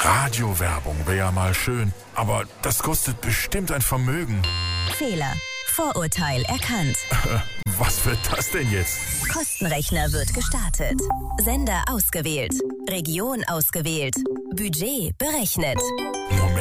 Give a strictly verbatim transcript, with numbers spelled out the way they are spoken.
Radiowerbung wäre ja mal schön, aber das kostet bestimmt ein Vermögen. Fehler. Vorurteil erkannt. Was wird das denn jetzt? Kostenrechner wird gestartet. Sender ausgewählt. Region ausgewählt. Budget berechnet. Moment.